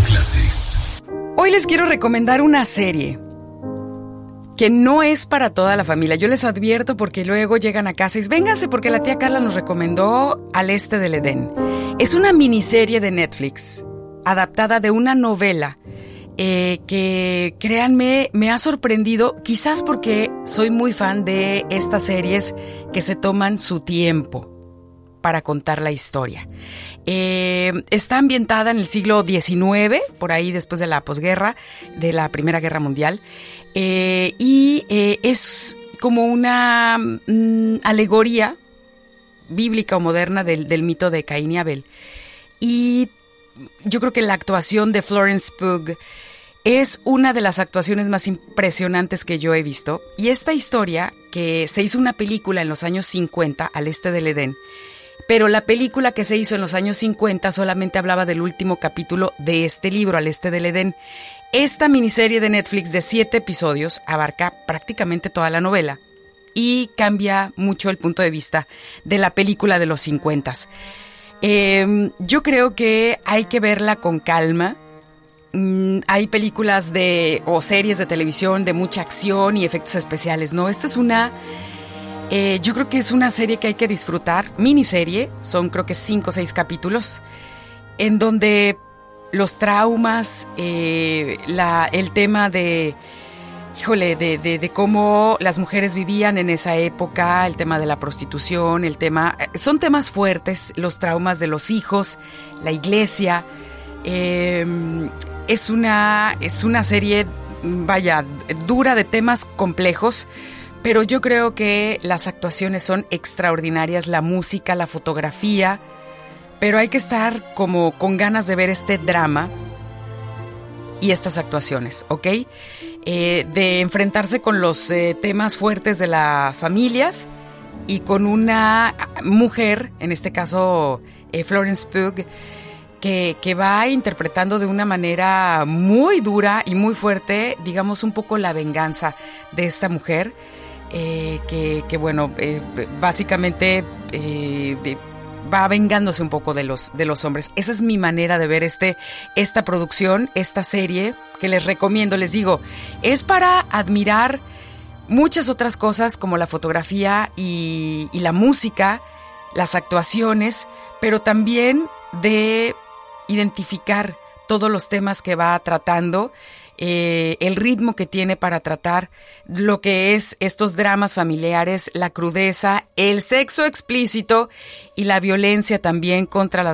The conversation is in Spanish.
Classics. Hoy les quiero recomendar una serie que no es para toda la familia. Yo les advierto porque luego llegan a casa y dicen, vénganse porque la tía Carla nos recomendó Al Este del Edén. Es una miniserie de Netflix, adaptada de una novela que, créanme, me ha sorprendido, quizás porque soy muy fan de estas series que se toman su tiempo para contar la historia. Está ambientada en el siglo XIX, por ahí después de la posguerra, de la Primera Guerra Mundial, y es como una alegoría bíblica o moderna del mito de Caín y Abel. Y yo creo que la actuación de Florence Pugh es una de las actuaciones más impresionantes que yo he visto. Y esta historia, que se hizo una película en los años 50, Al Este del Edén, pero la película que se hizo en los años 50 solamente hablaba del último capítulo de este libro, Al Este del Edén. Esta miniserie de Netflix de 7 episodios abarca prácticamente toda la novela y cambia mucho el punto de vista de la película de los 50. Yo creo que hay que verla con calma. Hay películas o series de televisión de mucha acción y efectos especiales, ¿no? Esto es yo creo que es una serie que hay que disfrutar, miniserie, son creo que 5 o 6 capítulos, en donde los traumas, el tema de cómo las mujeres vivían en esa época, el tema de la prostitución, son temas fuertes, los traumas de los hijos, la iglesia. Es una serie, vaya, dura, de temas complejos, pero yo creo que las actuaciones son extraordinarias, la música, la fotografía, pero hay que estar como con ganas de ver este drama y estas actuaciones, ¿ok? De enfrentarse con los temas fuertes de las familias y con una mujer, en este caso Florence Pugh, que va interpretando de una manera muy dura y muy fuerte, digamos, un poco la venganza de esta mujer, básicamente va vengándose un poco de los hombres. Esa es mi manera de ver esta producción, esta serie, que les recomiendo. Les digo, es para admirar muchas otras cosas como la fotografía y la música, las actuaciones, pero también de identificar todos los temas que va tratando, el ritmo que tiene para tratar lo que es estos dramas familiares, la crudeza, el sexo explícito y la violencia también contra